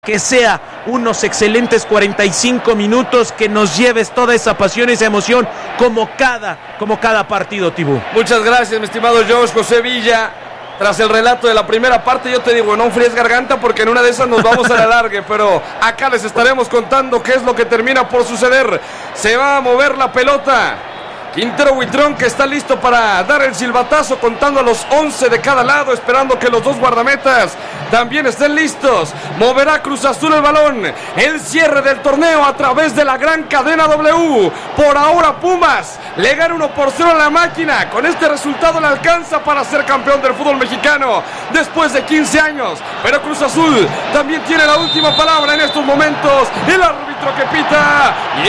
Que sea unos excelentes 45 minutos, que nos lleves toda esa pasión y esa emoción como cada partido, Tibú. Muchas gracias, mi estimado Josh. José Villa, tras el relato de la primera parte, yo te digo, no enfríes garganta porque en una de esas nos vamos a la largue, pero acá les estaremos contando qué es lo que termina por suceder. Se va a mover la pelota. Quintero Huitrón, que está listo para dar el silbatazo, contando a los 11 de cada lado, esperando que los dos guardametas también estén listos. Moverá Cruz Azul el balón. El cierre del torneo a través de la gran cadena W. Por ahora Pumas le gana 1-0 a la máquina. Con este resultado le alcanza para ser campeón del fútbol mexicano después de 15 años. Pero Cruz Azul también tiene la última palabra en estos momentos. El árbitro que pita y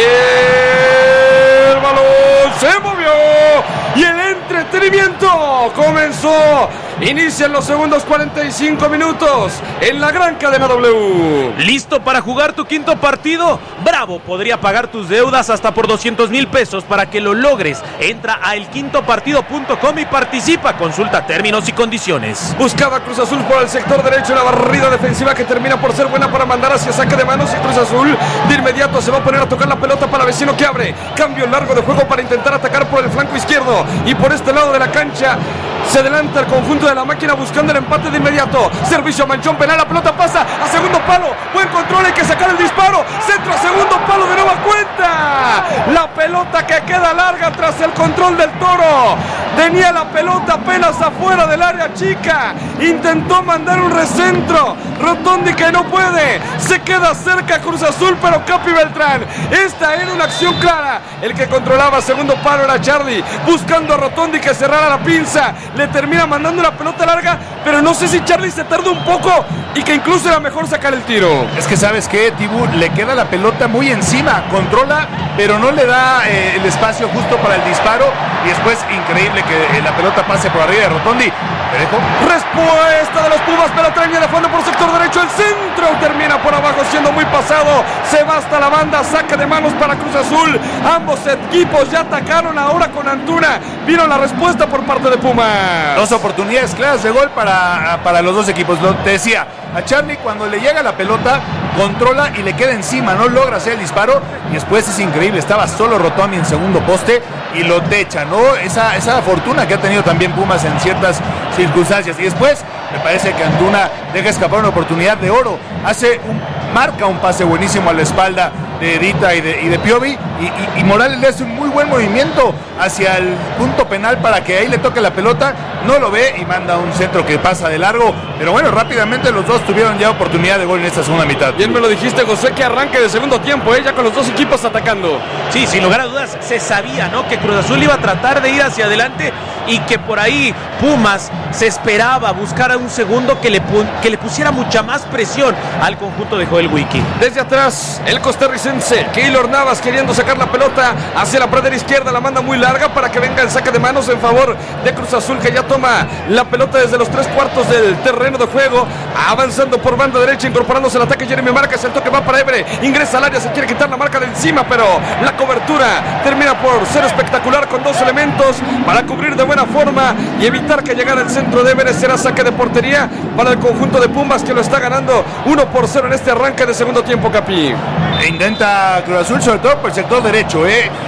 el balón se movió y el entretenimiento comenzó. Inician los segundos 45 minutos en la gran cadena W. ¿Listo para jugar tu quinto partido? Bravo podría pagar tus deudas hasta por 200,000 pesos para que lo logres. Entra a elquintopartido.com y participa. Consulta términos y condiciones. Buscaba Cruz Azul por el sector derecho, la barrida defensiva que termina por ser buena para mandar hacia saque de manos, y Cruz Azul de inmediato se va a poner a tocar la pelota para Vecino, que abre. Cambio largo de juego para intentar atacar por el flanco izquierdo, y por este lado de la cancha se adelanta el conjunto de la máquina buscando el empate de inmediato. Servicio a manchón penal, la pelota pasa a segundo palo. Buen control, hay que sacar el disparo. Centro a segundo palo de nueva cuenta. La pelota que queda larga tras el control del Toro. Tenía la pelota apenas afuera del área chica. Intentó mandar un recentro. Rotondi que no puede. Se queda cerca Cruz Azul, pero Capi Beltrán. Esta era una acción clara. El que controlaba segundo palo era Charlie, buscando a Rotondi que cerrara la pinza. Le termina mandando la pelota larga, pero no sé si Charlie se tarda un poco y que incluso era mejor sacar el tiro. Es que ¿sabes qué, Tibú? Le queda la pelota muy encima, controla, pero no le da el espacio justo para el disparo, y después increíble que la pelota pase por arriba de Rotondi. Respuesta de los Pumas, pero trae de fondo por sector derecho, el centro termina por abajo siendo muy pasado. Se va hasta la banda, saque de manos para Cruz Azul. Ambos equipos ya atacaron ahora con Antuna. Vino la respuesta por parte de Pumas. Dos oportunidades claras de gol para los dos equipos. Te decía, a Charlie cuando le llega la pelota, controla y le queda encima, no logra hacer el disparo, y después es increíble, estaba solo Rotondi en segundo poste y lo techa, ¿no? Esa fortuna que ha tenido también Pumas en ciertas circunstancias. Y después me parece que Antuna deja escapar una oportunidad de oro, marca un pase buenísimo a la espalda de Edita y de Piovi, y Morales le hace un muy buen movimiento hacia el punto penal para que ahí le toque la pelota, no lo ve y manda un centro que pasa de largo. Pero bueno, rápidamente los dos tuvieron ya oportunidad de gol en esta segunda mitad. Bien me lo dijiste, José, que arranque de segundo tiempo, ya con los dos equipos atacando. Sí, sin lugar a dudas, se sabía, ¿no?, que Cruz Azul iba a tratar de ir hacia adelante y que por ahí Pumas se esperaba buscar a un segundo que le pusiera mucha más presión al conjunto de Joel Wiki. Desde atrás, el costarricense Keylor Navas queriendo sacar la pelota hacia la pradera izquierda, la manda muy larga para que venga el saque de manos en favor de Cruz Azul, que ya toma la pelota desde los 3/4 del terreno de juego, avanzando por banda derecha, incorporándose al ataque Jeremy Márquez. El toque va para Ebre, ingresa al área, se quiere quitar la marca de encima, pero la cobertura termina por ser espectacular con dos elementos para cubrir de buena forma y evitar que llegara el centro de Ebre. Será saque de portería para el conjunto de Pumas, que lo está ganando 1-0 en este arranque de segundo tiempo, Capi. Intenta Cruz Azul, sobre todo por el sector derecho,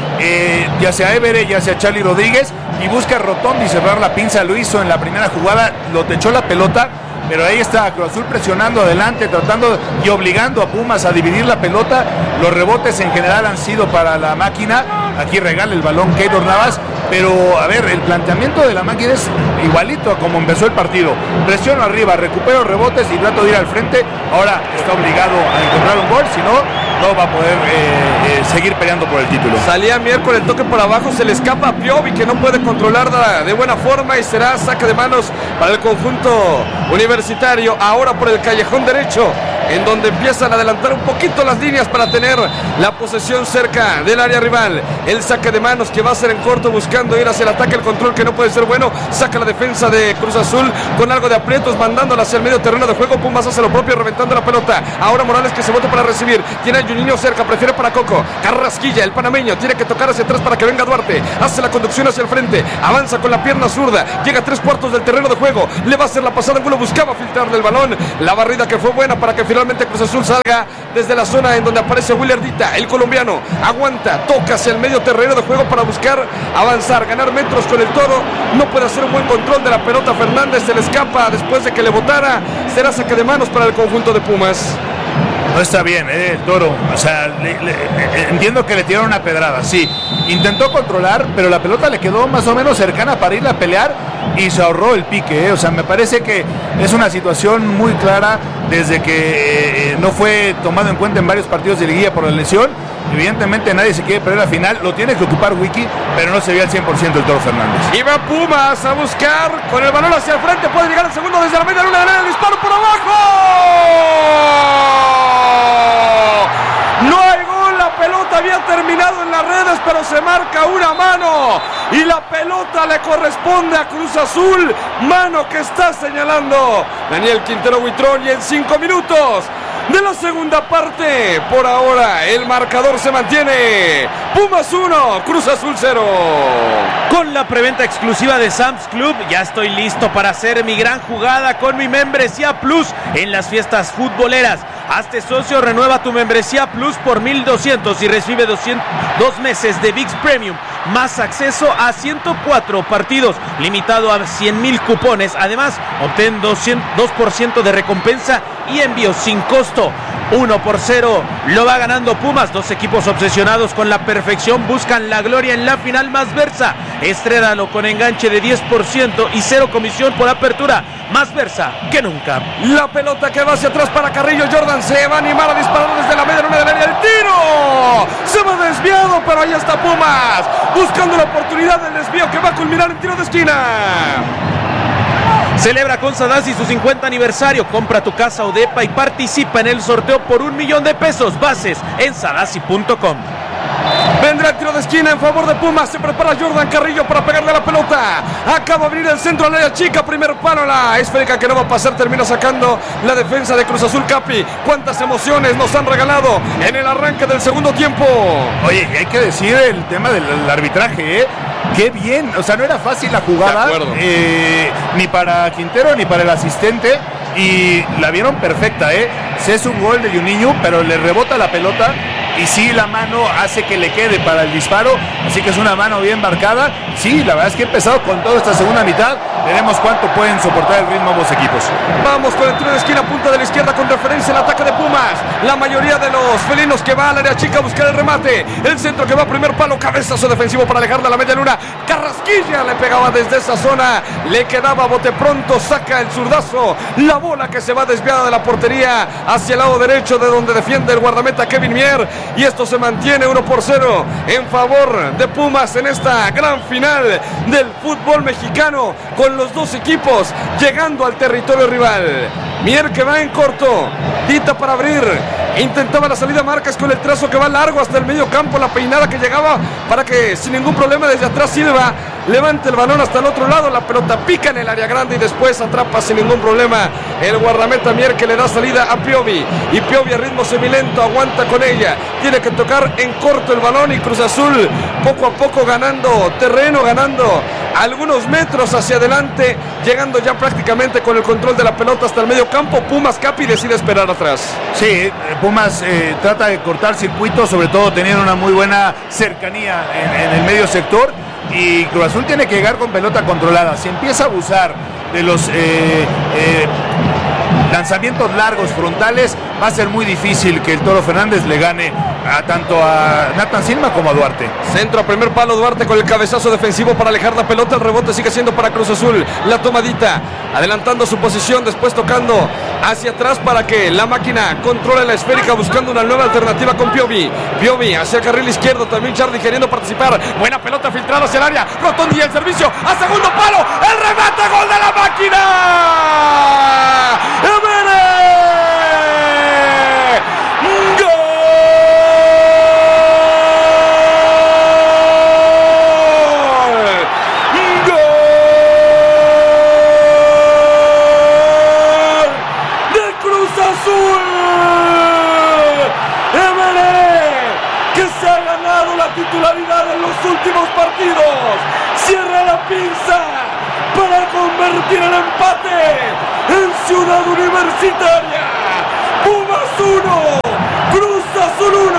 ya sea Ebre, ya sea Charlie Rodríguez, y busca a Rotondi cerrar la pinza. Lo hizo en la primera jugada, lo techó la pelota, pero ahí está Cruz Azul presionando adelante, tratando y obligando a Pumas a dividir la pelota. Los rebotes en general han sido para la máquina. Aquí regala el balón Keylor Navas, pero a ver, el planteamiento de la máquina es igualito a como empezó el partido. Presiono arriba, recupero rebotes y trato de ir al frente. Ahora está obligado a encontrar un gol, si no va a poder seguir peleando por el título. Salía miércoles, el toque por abajo, se le escapa a Piovi, que no puede controlarla de buena forma, y será saque de manos para el conjunto universitario. Ahora por el callejón derecho, en donde empiezan a adelantar un poquito las líneas para tener la posesión cerca del área rival. El saque de manos que va a ser en corto, buscando ir hacia el ataque, el control que no puede ser bueno. Saca la defensa de Cruz Azul con algo de aprietos, mandándola hacia el medio terreno de juego. Pumas hace lo propio, reventando la pelota. Ahora Morales, que se bota para recibir. Tiene a Juninho cerca, prefiere para Coco. Carrasquilla, el panameño, tiene que tocar hacia atrás para que venga Duarte. Hace la conducción hacia el frente, avanza con la pierna zurda, llega a 3/4 del terreno de juego. Le va a hacer la pasada, Angulo buscaba filtrarle el balón. La barrida que fue buena para que finalmente Cruz Azul salga desde la zona en donde aparece Willardita, el colombiano. Aguanta, toca hacia el medio terreno de juego para buscar avanzar, ganar metros con el Toro. No puede hacer un buen control de la pelota. Fernández se le escapa después de que le botara. Será saque de manos para el conjunto de Pumas. No está bien, el Toro. O sea, entiendo que le tiraron una pedrada, sí. Intentó controlar, pero la pelota le quedó más o menos cercana para irla a pelear y se ahorró el pique. O sea, me parece que es una situación muy clara desde que no fue tomado en cuenta en varios partidos de liguilla por la lesión. Evidentemente nadie se quiere perder la final, lo tiene que ocupar Wiki, pero no se ve al 100% el Toro Fernández. Y va Pumas a buscar con el balón hacia el frente, puede llegar el segundo desde la media luna del área, el disparo por abajo. No hay gol, la pelota había terminado en las redes, pero se marca una mano y la pelota le corresponde a Cruz Azul, mano que está señalando Daniel Quintero Buitrón. Y en 5 minutos de la segunda parte, por ahora el marcador se mantiene: Pumas 1, Cruz Azul 0. Con la preventa exclusiva de Sam's Club, ya estoy listo para hacer mi gran jugada con mi membresía Plus en las fiestas futboleras. Hazte socio, renueva tu membresía Plus por 1,200 y recibe 2 meses de ViX Premium, más acceso a 104 partidos, limitado a 100,000 cupones. Además, obtén 2% de recompensa y envío sin costo. 1-0 lo va ganando Pumas. Dos equipos obsesionados con la perfección buscan la gloria en la final más Versa. Estrénalo con enganche de 10% y 0 comisión por apertura. Más Versa que nunca. La pelota que va hacia atrás para Carrillo. Jordan se va a animar a disparar desde la media luna del área. El tiro se va desviado, pero ahí está Pumas buscando la oportunidad del desvío que va a culminar en tiro de esquina. Celebra con Sadasi su 50 aniversario. Compra tu casa o depa y participa en el sorteo por $1,000,000. Bases en sadasi.com. Vendrá el tiro de esquina en favor de Pumas. Se prepara Jordan Carrillo para pegarle a la pelota. Acaba de abrir el centro al área chica. Primer palo, la esférica que no va a pasar. Termina sacando la defensa de Cruz Azul. Capi, cuántas emociones nos han regalado en el arranque del segundo tiempo. Oye, hay que decir el tema del arbitraje, ¿eh? Qué bien, o sea, no era fácil la jugada, ni para Quintero ni para el asistente, y la vieron perfecta, Se es un gol de Juninho, pero le rebota la pelota y sí, la mano hace que le quede para el disparo, así que es una mano bien marcada. Sí, la verdad es que ha empezado con toda esta segunda mitad. Veremos cuánto pueden soportar el ritmo ambos equipos. Vamos con el tiro de esquina, punta de la izquierda, con referencia al ataque de Pumas. La mayoría de los felinos que va al área chica a buscar el remate. El centro que va a primer palo, cabezazo defensivo para alejarle a la media luna. Carrasquilla le pegaba desde esa zona, le quedaba bote pronto, saca el zurdazo. La bola que se va desviada de la portería hacia el lado derecho, de donde defiende el guardameta Kevin Mier. Y esto se mantiene 1-0 en favor de Pumas en esta gran final del fútbol mexicano, con los dos equipos llegando al territorio rival. Mier que va en corto, Dita para abrir, intentaba la salida Márquez con el trazo que va largo hasta el medio campo, la peinada que llegaba para que sin ningún problema desde atrás Silva levante el balón hasta el otro lado, la pelota pica en el área grande y después atrapa sin ningún problema el guardameta Mier, que le da salida a Piovi, y Piovi a ritmo semilento aguanta con ella, tiene que tocar en corto el balón, y Cruz Azul poco a poco ganando terreno, ganando algunos metros hacia adelante, llegando ya prácticamente con el control de la pelota hasta el medio campo. Pumas, Capi, decide esperar atrás. Sí, Pumas trata de cortar circuitos, sobre todo teniendo una muy buena cercanía en el medio sector, y Cruz Azul tiene que llegar con pelota controlada. Si empieza a abusar de los lanzamientos largos frontales, va a ser muy difícil que el Toro Fernández le gane tanto a Nathan Silva como a Duarte. Centro a primer palo, Duarte con el cabezazo defensivo para alejar la pelota. El rebote sigue siendo para Cruz Azul. La tomadita, adelantando su posición, después tocando hacia atrás para que la máquina controle la esférica, buscando una nueva alternativa con Piovi. Piovi hacia el carril izquierdo, también Charlie queriendo participar. Buena pelota filtrada hacia el área. Rotondi, el servicio a segundo palo. El remate, gol de la máquina. Titularidad en los últimos partidos, cierra la pinza para convertir el empate en Ciudad Universitaria. Pumas 1, Cruz Azul 1.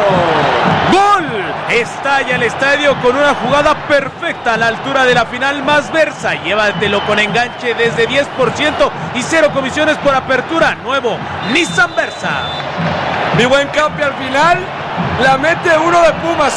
¡Gol! Estalla el estadio con una jugada perfecta a la altura de la final más Versa. Llévatelo con enganche desde 10% y 0 comisiones por apertura. Nuevo Nissan Versa. Mi buen Capi, al final la mete uno de Pumas,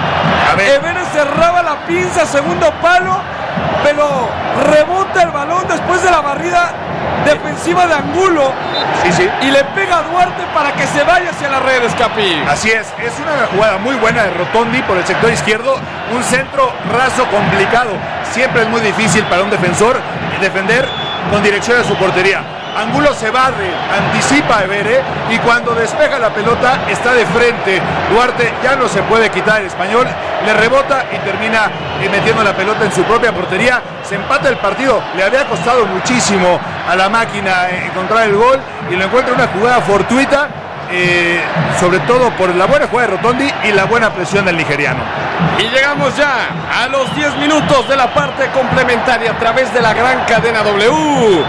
Everes cerraba la pinza, segundo palo, pero rebota el balón después de la barrida defensiva de Angulo. Sí. Y le pega a Duarte para que se vaya hacia las redes, Capi. Así es una jugada muy buena de Rotondi por el sector izquierdo, un centro raso complicado. Siempre es muy difícil para un defensor defender con dirección a su portería. Angulo se barre, anticipa a Evere y cuando despeja la pelota está de frente. Duarte ya no se puede quitar el español, le rebota y termina metiendo la pelota en su propia portería. Se empata el partido, le había costado muchísimo a la máquina encontrar el gol y lo encuentra una jugada fortuita, sobre todo por la buena jugada de Rotondi y la buena presión del nigeriano. Y llegamos ya a los 10 minutos de la parte complementaria a través de la gran cadena W.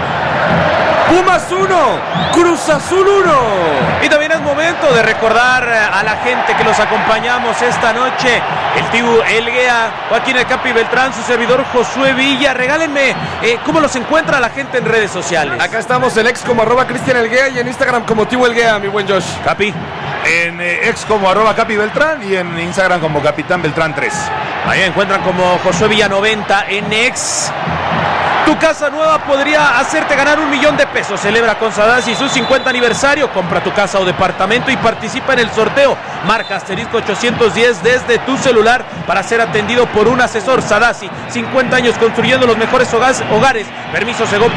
Pumas 1, Cruz Azul 1. Y también es momento de recordar a la gente que los acompañamos esta noche. El Tibu Elguea, Joaquín El Capi Beltrán, su servidor Josué Villa. Regálenme cómo los encuentra la gente en redes sociales. Acá estamos el ex como @Cristian Elguea y en Instagram como Tibu Elguea, mi buen Josh. Capi. En ex como @Capi Beltrán y en Instagram como Capitán Beltrán 3. Ahí me encuentran como Josué Villa 90 en ex. Tu casa nueva podría hacerte ganar $1,000,000 pesos. Celebra con Sadasi su 50 aniversario. Compra tu casa o departamento y participa en el sorteo. Marca *810 desde tu celular para ser atendido por un asesor. Sadasi, 50 años construyendo los mejores hogares. Permiso Segov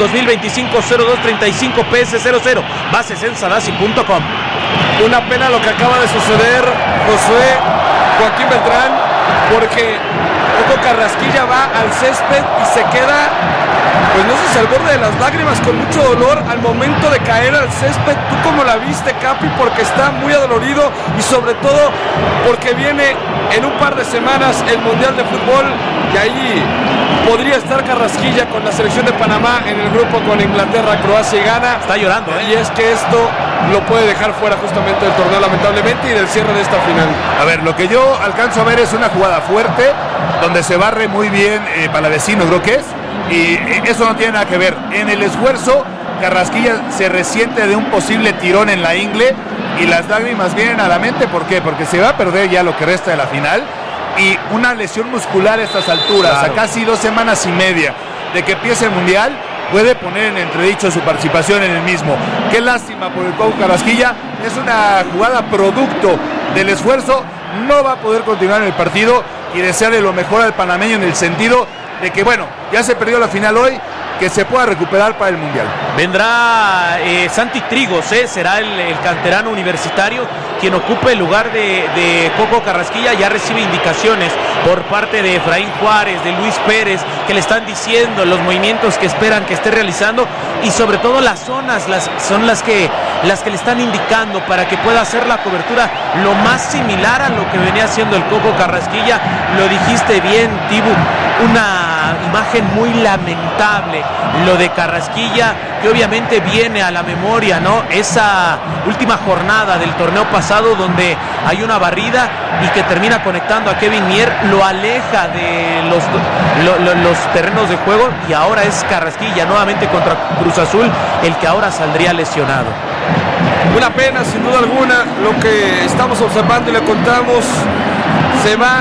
2025-0235 PS00. Bases en sadasi.com. Una pena lo que acaba de suceder, Josué, Joaquín Beltrán, porque Coco Carrasquilla va al césped y se queda, pues no sé si al borde de las lágrimas, con mucho dolor al momento de caer al césped. ¿Tú cómo la viste, Capi? Porque está muy adolorido y sobre todo porque viene en un par de semanas el Mundial de Fútbol y ahí podría estar Carrasquilla con la selección de Panamá en el grupo con Inglaterra, Croacia y Ghana. Está llorando, Y es que esto lo puede dejar fuera justamente del torneo, lamentablemente, y del cierre de esta final. A ver, lo que yo alcanzo a ver es una jugada fuerte donde se barre muy bien Palavecino, creo que es, y eso no tiene nada que ver. En el esfuerzo, Carrasquilla se resiente de un posible tirón en la ingle y las lágrimas vienen a la mente. ¿Por qué? Porque se va a perder ya lo que resta de la final y una lesión muscular a estas alturas, claro, a casi 2 semanas y media de que empiece el Mundial, puede poner en entredicho su participación en el mismo. Qué lástima por el Coco Carrasquilla, es una jugada producto del esfuerzo, no va a poder continuar en el partido y desearle lo mejor al panameño en el sentido de que, bueno, ya se perdió la final hoy, que se pueda recuperar para el Mundial. Vendrá Santi Trigos, será el canterano universitario quien ocupe el lugar de Coco Carrasquilla. Ya recibe indicaciones por parte de Efraín Juárez, de Luis Pérez, que le están diciendo los movimientos que esperan que esté realizando y sobre todo las zonas son las que le están indicando para que pueda hacer la cobertura lo más similar a lo que venía haciendo el Coco Carrasquilla. Lo dijiste bien, Tibu, una imagen muy lamentable lo de Carrasquilla, que obviamente viene a la memoria, ¿no? Esa última jornada del torneo pasado donde hay una barrida y que termina conectando a Kevin Mier, lo aleja de los terrenos de juego y ahora es Carrasquilla nuevamente contra Cruz Azul el que ahora saldría lesionado. Una pena, sin duda alguna, lo que estamos observando y le contamos. Se va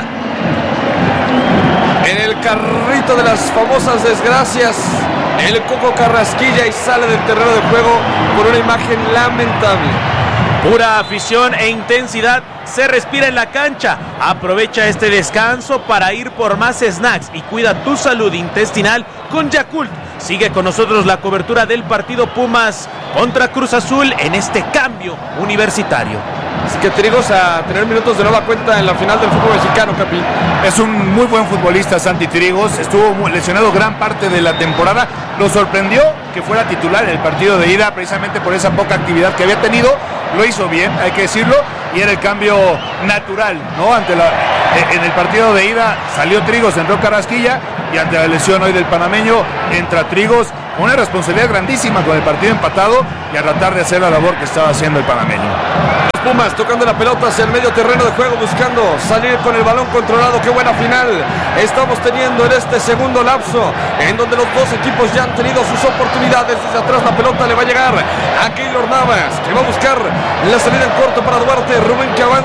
en el carrito de las famosas desgracias el Coco Carrasquilla y sale del terreno de juego por una imagen lamentable. Pura afición e intensidad se respira en la cancha. Aprovecha este descanso para ir por más snacks y cuida tu salud intestinal con Yakult. Sigue con nosotros la cobertura del partido Pumas contra Cruz Azul en este cambio universitario. Así que Trigos a tener minutos de nueva cuenta en la final del fútbol mexicano, Capi. Es un muy buen futbolista Santi Trigos, estuvo lesionado gran parte de la temporada, lo sorprendió que fuera titular en el partido de ida precisamente por esa poca actividad que había tenido, lo hizo bien, hay que decirlo, y era el cambio natural, ¿no? En el partido de ida salió Trigos, entró Carrasquilla, y ante la lesión hoy del panameño entra Trigos una responsabilidad grandísima con el partido empatado y a tratar de hacer la labor que estaba haciendo el panameño. Pumas tocando la pelota hacia el medio terreno de juego, buscando salir con el balón controlado. Qué buena final estamos teniendo en este segundo lapso, en donde los dos equipos ya han tenido sus oportunidades. Desde atrás la pelota le va a llegar a Keylor Navas, que va a buscar la salida en corto para Duarte. Rubén que avanza.